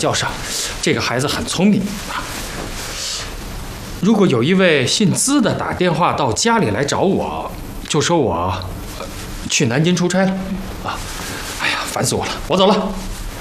叫上，这个孩子很聪明啊。如果有一位姓资的打电话到家里来找我，就说我去南京出差了啊，哎呀，烦死我了，我走了。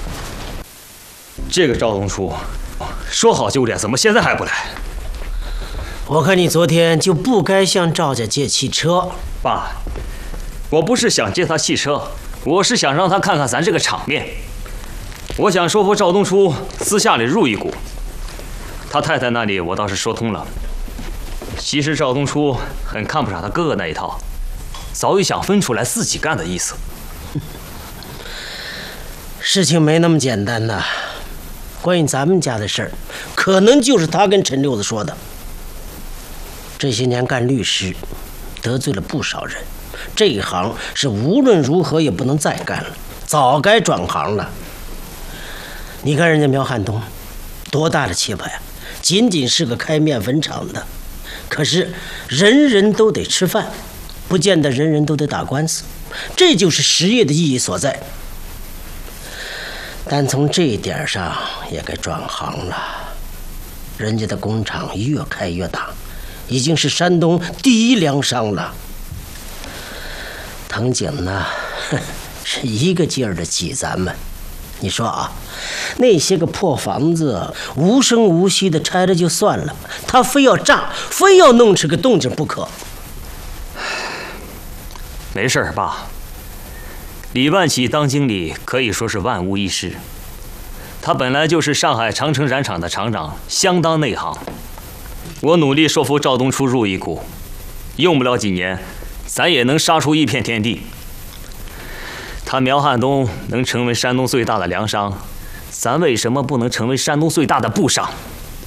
这个赵东初，说好9点，怎么现在还不来？ 我看你昨天就不该向赵家借汽车。 爸，我不是想借他汽车，我是想让他看看咱这个场面。我想说服赵东初私下里入一股。他太太那里我倒是说通了。其实赵东初很看不上他哥哥那一套，早已想分出来自己干的意思。 事情没那么简单呐。关于咱们家的事儿，可能就是他跟陈六子说的。这些年干律师，得罪了不少人，这一行是无论如何也不能再干了，早该转行了。你看人家苗汉东，多大的气派呀！仅仅是个开面粉厂的，可是人人都得吃饭，不见得人人都得打官司，这就是实业的意义所在。但从这一点上也该转行了。人家的工厂越开越大，已经是山东第一粮商了。藤井呢，是一个劲儿的挤咱们。你说啊，那些个破房子无声无息的拆了就算了，他非要炸，非要弄出个动静不可。 没事儿，爸。李万喜当经理可以说是万无一失，他本来就是上海长城染厂的厂长，相当内行。我努力说服赵东初入一股，用不了几年，咱也能杀出一片天地。他苗汉东能成为山东最大的粮商，咱为什么不能成为山东最大的布商？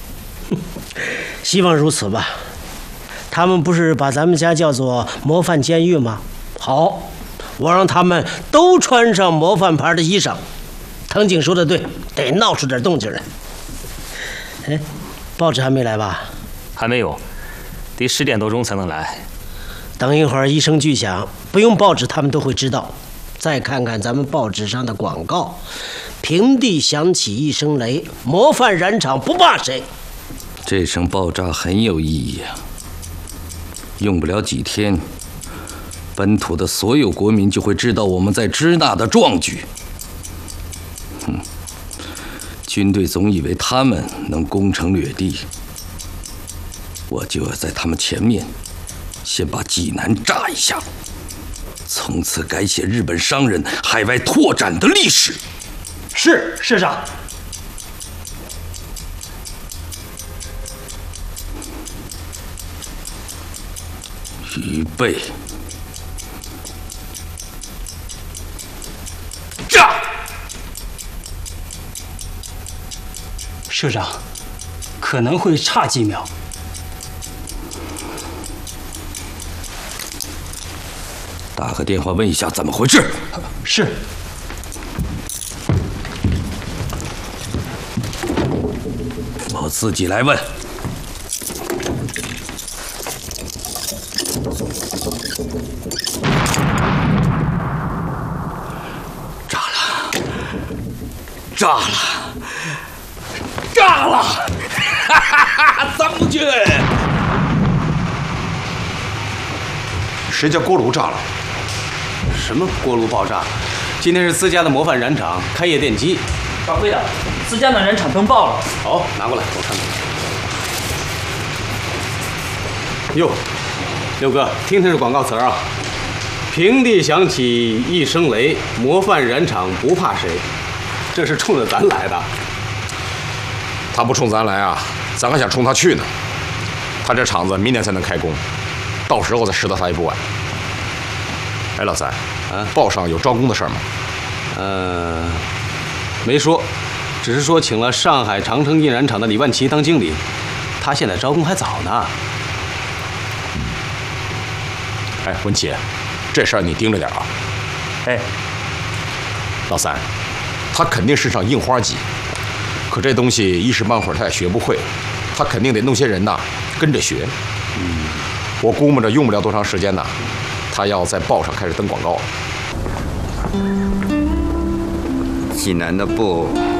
希望如此吧。他们不是把咱们家叫做模范监狱吗？好，我让他们都穿上模范牌的衣裳。藤井说的对，得闹出点动静来。哎，报纸还没来吧？ 还没有，得10点多钟才能来。 等一会儿一声巨响，不用报纸他们都会知道。再看看咱们报纸上的广告，平地响起一声雷，模范染厂不怕谁。 这声爆炸很有意义啊！用不了几天，本土的所有国民就会知道我们在支那的壮举。军队总以为他们能攻城略地，我就要在他们前面先把济南炸一下，从此改写日本商人海外拓展的历史。 是，师长。 预备，炸！ 社长，可能会差几秒。 打个电话问一下怎么回事。 是。 我自己来问。炸了！炸了！炸了！哈哈哈！张军， 谁家锅炉炸了？ 什么锅炉爆炸？今天是自家的模范染厂开业奠基。 掌柜的，自家的染厂灯爆了。 好，拿过来，我看看。哟，六哥，听听这广告词啊！平地响起一声雷，模范染厂不怕谁。这是冲着咱来的。 他不冲咱来啊，咱还想冲他去呢。他这厂子明年才能开工，到时候再拾掇他也不晚。哎，老三，报上有招工的事儿吗？ 没说，只是说请了上海长城印染厂的李万奇当经理，他现在招工还早呢。 哎，文琪，这事儿你盯着点啊。 哎， 老三，他肯定是上印花机，可这东西一时半会儿他也学不会，他肯定得弄些人呐跟着学。我估摸着用不了多长时间呐，他要在报上开始登广告了。 济南的布